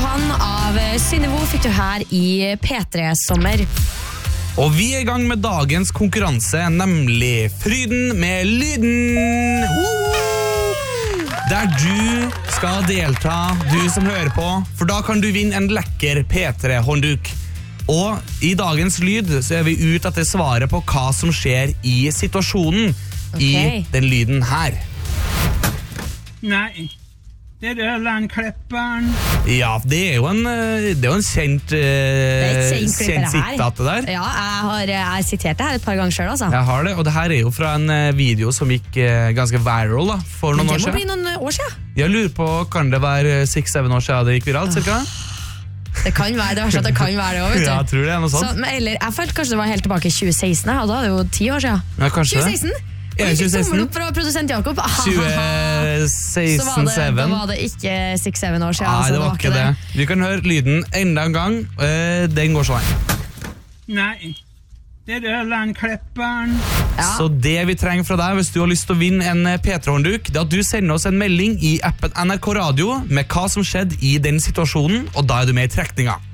Vann av Synnøve fikk du her i P3-sommer. Og vi er i gang med dagens konkurranse, nemlig Fryden med lyden. Der du skal delta, du som hører på, for da kan du vinne en lekker P3-håndduk. Og i dagens lyd så er vi ut etter svaret på hva som skjer i situasjonen i den lyden her. Nei, det er Ørlandklipperen. Ja, det er jo en kjent sitat det der. Ja, jeg har sitert det her et par ganger selv, altså. Jeg har det, og det her er jo fra en video som gikk ganske viral da, for noen år siden. Det må bli noen år siden. Jeg lurer på, kan det være 6-7 år siden det gikk viralt, cirka? Det kan være det, det kan være det også, vet du. Ja, jeg tror det er noe sånt. Så, eller, jeg følte kanskje det var helt tilbake i 2016, og da er det jo 10 år siden. Ja, kanskje 2016? det. Er det 2016? Tommel opp fra produsent Jakob. 2016-7. Da var det ikke 6-7 år siden. Nei, det var ikke det. Vi kan høre lyden enda en gang. Den går sånn. Nei, det er Ørlandklipperen. Ja. Så det vi trenger fra deg, hvis du har lyst til å vinne en P3-håndduk, det er at du sender oss en melding i appen NRK Radio med hva som skjedde i den situasjonen, og da er du med i trekninga.